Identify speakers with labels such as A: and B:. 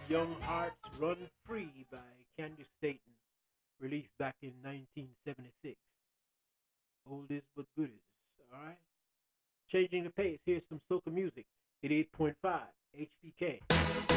A: Young Hearts Run Free by Candy Staten, released back in 1976. Oldies but goodies, alright? Changing the pace, here's some soca music. 88.5 HPK.